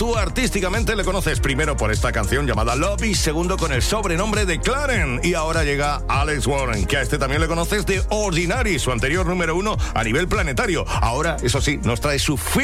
tú artísticamente le conoces primero por esta canción llamada Love y segundo con el sobrenombre de Clarence. Y ahora llega Alex Warren, que a este también le conoces de Ordinary, su anterior número 1 a nivel planetario. Ahora, eso sí, nos trae su